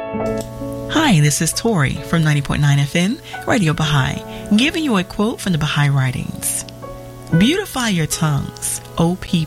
Hi, this is Tori from 90.9 FM, Radio Baha'i, giving you a quote from the Baha'i Writings. Beautify your tongues, O people.